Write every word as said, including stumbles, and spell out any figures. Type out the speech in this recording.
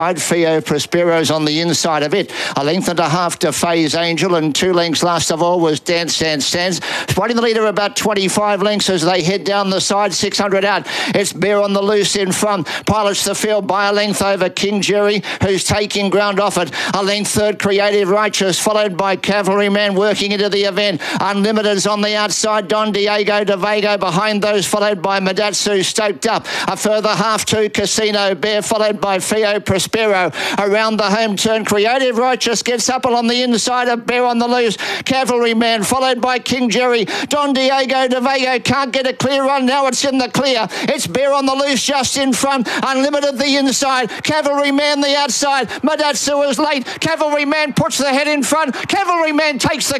Fio Prospero's on the inside of it. A length and a half to Faye's Angel, and two lengths last of all was Dance Dance Dance. Splitting the leader about twenty-five lengths as they head down the side, six hundred out. It's Bear on the Loose in front. Pilots the field by a length over King Jerry, who's taking ground off it. A length third, Creative Righteous, followed by Cavalryman working into the event. Unlimited's on the outside. Don Diego de Vega behind those, followed by Madatsu stoked up. A further half two, Casino Bear, followed by Fio Prospero. Around the home turn, Creative Righteous gets up on the inside of Bear on the Loose. Cavalryman, followed by King Jerry. Don Diego de Vega can't get a clear run. Now it's in the clear. It's Bear on the Loose just in front. Unlimited the inside. Cavalryman the outside. Madatsu is late. Cavalryman puts the head in front. Cavalryman takes the